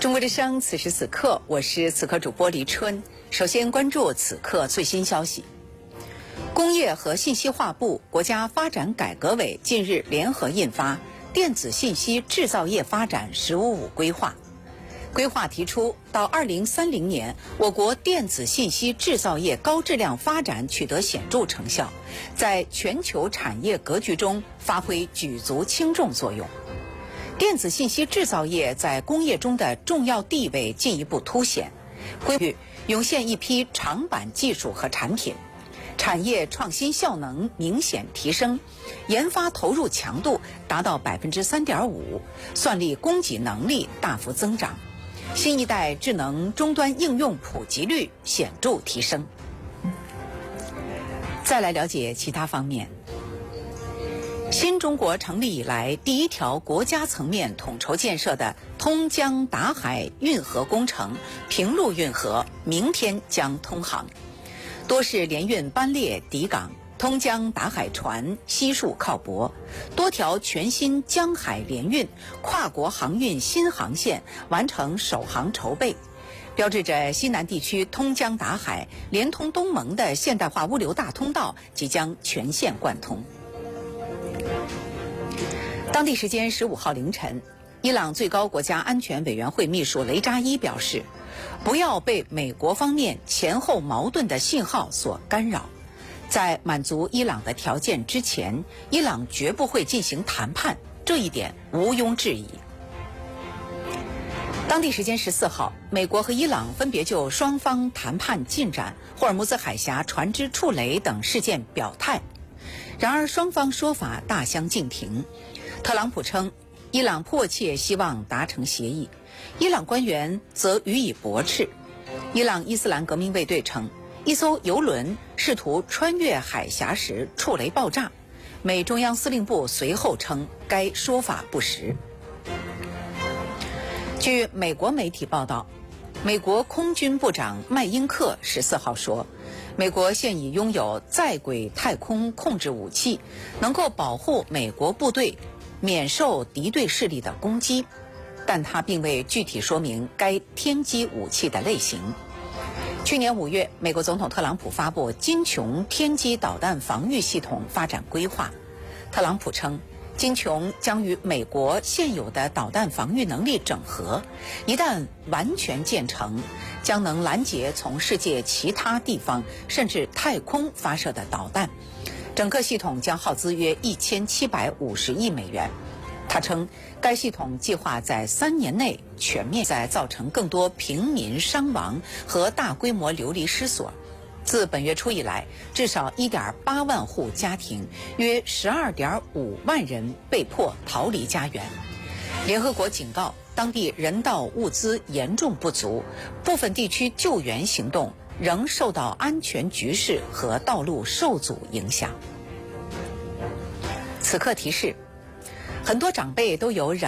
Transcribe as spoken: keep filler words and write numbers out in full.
中国之声，此时此刻，我是此刻主播黎春。首先关注此刻最新消息。工业和信息化部、国家发展改革委近日联合印发《电子信息制造业发展“十五五”规划》。规划提出，到二零三零年，我国电子信息制造业高质量发展取得显著成效，在全球产业格局中发挥举足轻重作用。电子信息制造业在工业中的重要地位进一步凸显，规划涌现一批长板技术和产品，产业创新效能明显提升，研发投入强度达到百分之三点五，算力供给能力大幅增长，新一代智能终端应用普及率显著提升。再来了解其他方面。新中国成立以来第一条国家层面统筹建设的通江达海运河工程平陆运河明天将通航，多式联运班列抵港，通江达海船悉数靠泊，多条全新江海联运跨国航运新航线完成首航筹备，标志着西南地区通江达海连通东盟的现代化物流大通道即将全线贯通。当地时间十五号凌晨，伊朗最高国家安全委员会秘书雷扎伊表示，不要被美国方面前后矛盾的信号所干扰，在满足伊朗的条件之前，伊朗绝不会进行谈判，这一点毋庸置疑。当地时间十四号，美国和伊朗分别就双方谈判进展、霍尔木兹海峡船只触雷等事件表态，然而双方说法大相径庭。特朗普称，伊朗迫切希望达成协议，伊朗官员则予以驳斥。伊朗伊斯兰革命卫队称，一艘油轮试图穿越海峡时触雷爆炸，美中央司令部随后称该说法不实。据美国媒体报道，美国空军部长麦因克十四号说，美国现已拥有在轨太空控制武器，能够保护美国部队免受敌对势力的攻击，但他并未具体说明该天基武器的类型。去年五月，美国总统特朗普发布金琼天基导弹防御系统发展规划。特朗普称，金琼将与美国现有的导弹防御能力整合，一旦完全建成，将能拦截从世界其他地方甚至太空发射的导弹。整个系统将耗资约一千七百五十亿美元。他称，该系统计划在三年内全面在造成更多平民伤亡和大规模流离失所。自本月初以来，至少 一点八万户家庭，约 十二点五万人被迫逃离家园。联合国警告，当地人道物资严重不足，部分地区救援行动仍受到安全局势和道路受阻影响。此刻提示，很多长辈都有染